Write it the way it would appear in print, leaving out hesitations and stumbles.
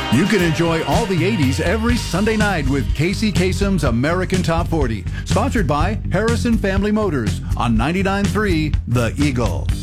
You can enjoy all the 80s every Sunday night with Casey Kasem's American Top 40, sponsored by Harrison Family Motors on 99.3 The Eagle.